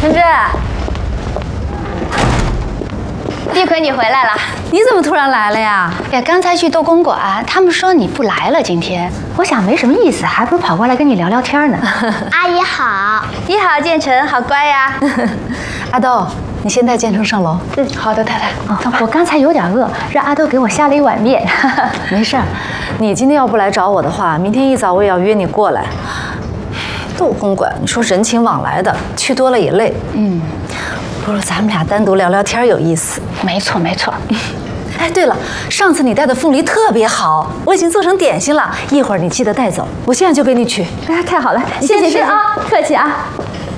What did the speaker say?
春芝，丽葵，你回来了。 你怎么突然来了呀？ 呀，刚才去逗公馆，他们说你不来了。今天，我想没什么意思，还不如跑过来跟你聊聊天呢。 阿姨好， 你好，建成，好乖呀。 阿豆，你先带建成上楼。 好的，太太。我刚才有点饿，让阿豆给我下了一碗面。 没事儿，你今天要不来找我的话，明天一早我也要约你过来。逗公馆，你说人情往来的，去多了也累。不如咱们俩单独聊聊天有意思。 没错，没错。 哎，对了，上次你带的凤梨特别好，我已经做成点心了，一会儿你记得带走，我现在就给你取。 哎，太好了， 谢谢啊，客气啊。